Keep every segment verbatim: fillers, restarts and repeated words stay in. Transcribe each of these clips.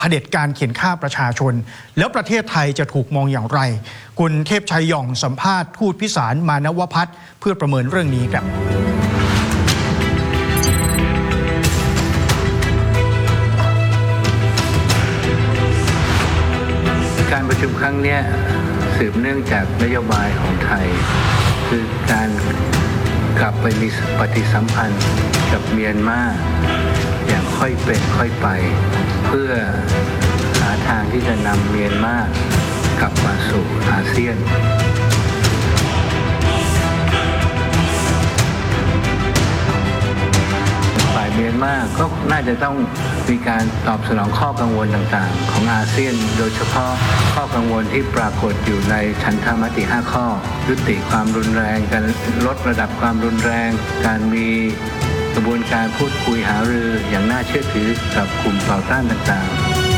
เผด็จการเขียนฆ่าประชาชนแล้วประเทศไทยจะถูกมองอย่างไรคุณเทพชัยหย่องสัมภาษณ์ทูตพิสารมานวพัฒน์เพื่อประเมินเรื่องนี้ครับการประชุมครั้งนี้สืบเนื่องจากนโยบายของไทยคือการกลับไปมีปฏิสัมพันธ์กับเมียนมาอย่างค่อยเป็นค่อยไปเพื่อหาทางที่จะนำเมียนมากลับมาสู่อาเซียนฝ่ายเมียนมาก็น่าจะต้องมีการตอบสนองข้อกังวลต่างๆของอาเซียนโดยเฉพาะข้อกังวลที่ปรากฏอยู่ในฉันทามติห้าข้อยุติความรุนแรงการลดระดับความรุนแรงการมีกระบวนการพูดคุยหารืออย่างน่าเชื่อถือกับกลุ่มต่อต้านต่างๆ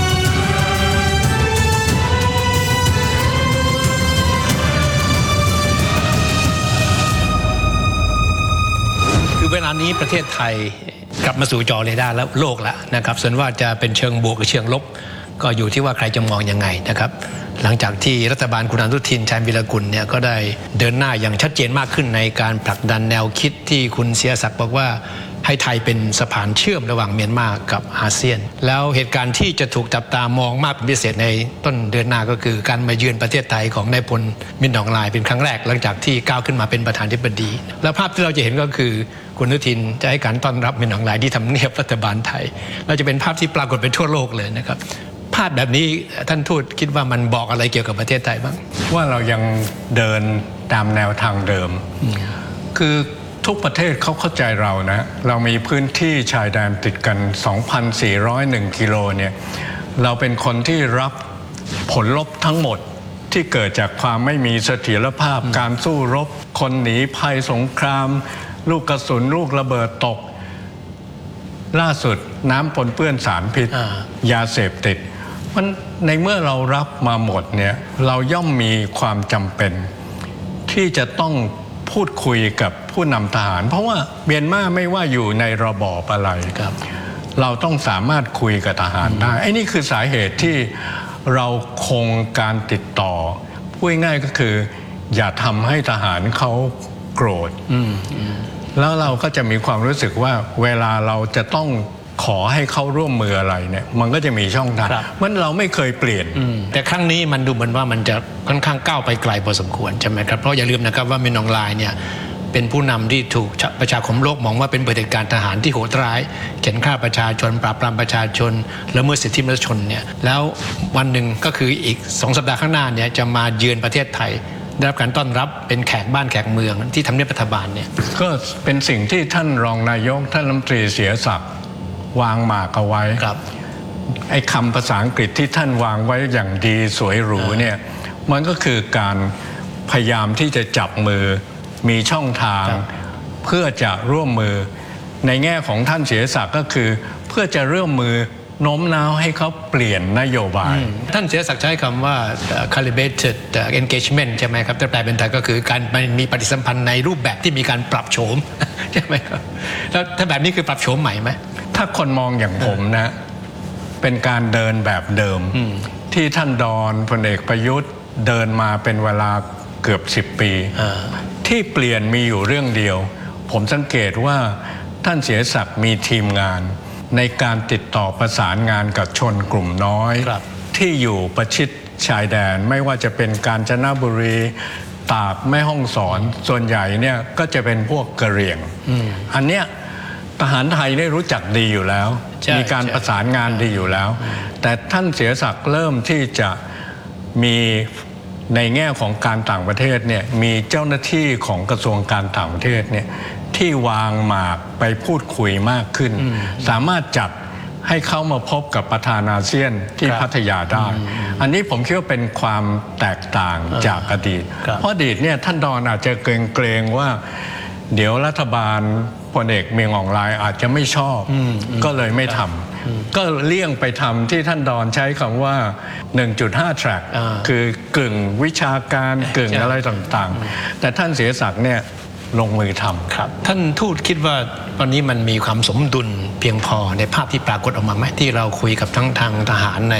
คือเวลานี้ประเทศไทยกลับมาสู่จอเรดาร์แล้วโลกแล้วนะครับส่วนว่าจะเป็นเชิงบวกหรือเชิงลบก็อยู่ที่ว่าใครจะมองยังไงนะครับหลังจากที่รัฐบาลคุณอนุทินชาญวีรกุลเนี่ยก็ได้เดินหน้าอย่างชัดเจนมากขึ้นในการผลักดันแนวคิดที่คุณเสียศักดิ์บอกว่าให้ไทยเป็นสะพานเชื่อมระหว่างเมียนมากับอาเซียนแล้วเหตุการณ์ที่จะถูกจับตามองมากเป็นพิเศษในต้นเดือนหน้าก็คือการมาเยือนประเทศไทยของนายพลมินทองหลายเป็นครั้งแรกหลังจากที่ก้าวขึ้นมาเป็นประธานาธิบดีแล้วภาพที่เราจะเห็นก็คือคุณอนุทินจะให้การต้อนรับมินทองหลายที่ทำเนียบรัฐบาลไทยเราจะเป็นภาพที่ปรากฏไปทั่วโลกเลยนะครับภาพแบบนี้ท่านทูตคิดว่ามันบอกอะไรเกี่ยวกับประเทศไทยบ้างว่าเรายังเดินตามแนวทางเดิมคือทุกประเทศเขาเข้าใจเรานะเรามีพื้นที่ชายแดนติดกัน สองพันสี่ร้อยเอ็ด กิโลเนี่ยเราเป็นคนที่รับผลลบทั้งหมดที่เกิดจากความไม่มีเสถียรภาพการสู้รบคนหนีภัยสงครามลูกกระสุนลูกระเบิดตกล่าสุดน้ำปนเปื้อนสารพิษยาเสพติดมันในเมื่อเรารับมาหมดเนี่ยเราย่อมมีความจำเป็นที่จะต้องพูดคุยกับผู้นำทหารเพราะว่าเมียนมาไม่ว่าอยู่ในระบอบอะไรครับเราต้องสามารถคุยกับทหารได้ไอ้นี่คือสาเหตุที่เราคงการติดต่อพูดง่ายก็คืออย่าทำให้ทหารเขาโกรธแล้วเราก็จะมีความรู้สึกว่าเวลาเราจะต้องขอให้เขาร่วมมืออะไรเนี่ยมันก็จะมีช่องทางมันเราไม่เคยเปลี่ยนแต่ครั้งนี้มันดูเหมือนว่ามันจะค่อนข้างก้าวไปไกลพอสมควรใช่ไหมครับเพราะอย่าลืมนะครับว่ามินทองหลายเนี่ยเป็นผู้นำที่ถูกประชาคมโลกมองว่าเป็นเผด็จการทหารที่โหดร้ายเข็นฆ่าประชาชนปราบปรามประชาชนละเมิดสิทธิมนุษยชนเนี่ยแล้ววันหนึ่งก็คืออีกสองสัปดาห์ข้างหน้าเนี่ยจะมาเยือนประเทศไทยได้รับการต้อนรับเป็นแขกบ้านแขกเมืองที่ทำเนียบรัฐบาลเนี่ยก็เป็นสิ่งที่ท่านรองนายกท่านรัฐมนตรีเสียศักดิ์วางหมากเอาไว้ไอ้คำภาษาอังกฤษที่ท่านวางไว้อย่างดีสวยหรูเนี่ยมันก็คือการพยายามที่จะจับมือมีช่องทางเพื่อจะร่วมมือในแง่ของท่านเสียศักดิ์ก็คือเพื่อจะร่วมมือโน้มน้าวให้เขาเปลี่ยนนโยบายท่านเสียศักดิ์ใช้คำว่า calibrated engagement ใช่ไหมครับแต่แปลเป็นไทยก็คือการมีปฏิสัมพันธ์ในรูปแบบที่มีการปรับโฉมใช่ไหมครับแล้วถ้าแบบนี้คือปรับโฉมใหม่ไหมถ้าคนมองอย่างผมนะเป็นการเดินแบบเดิมที่ท่านดอนพลเอกประยุทธ์เดินมาเป็นเวลาเกือบสิบปีที่เปลี่ยนมีอยู่เรื่องเดียวผมสังเกตว่าท่านเสียศักดิ์มีทีมงานในการติดต่อประสานงานกับชนกลุ่มน้อยที่อยู่ประชิดชายแดนไม่ว่าจะเป็นกาญจนบุรีตากแม่ฮ่องสอนส่วนใหญ่เนี่ยก็จะเป็นพวกกะเหรี่ยงอันเนี้ยทหารไทยได้รู้จักดีอยู่แล้วมีการประสานงานดีอยู่แล้วแต่ท่านเสียศักดิ์เริ่มที่จะมีในแง่ของการต่างประเทศเนี่ยมีเจ้าหน้าที่ของกระทรวงการต่างประเทศเนี่ยที่วางหมากไปพูดคุยมากขึ้นสามารถจัดให้เข้ามาพบกับประธานอาเซียนที่พัทยาได้อันนี้ผมคิดว่าเป็นความแตกต่างจากอดีตเพราะอดีตเนี่ยท่านดอนอาจจะเกรงๆว่าเดี๋ยวรัฐบาลพลเอกเมียงอ่องลายอาจจะไม่ชอบก็เลยไม่ทำก็เลี่ยงไปทำที่ท่านดอนใช้คำว่า หนึ่งจุดห้า track คือกึ่งวิชาการกึ่งอะไรต่างๆแต่ท่านเสียศักดิ์เนี่ยลงมือทำครับท่านทูตคิดว่าตอนนี้มันมีความสมดุลเพียงพอในภาพที่ปรากฏออกมาไหมที่เราคุยกับทั้งทางทหารใน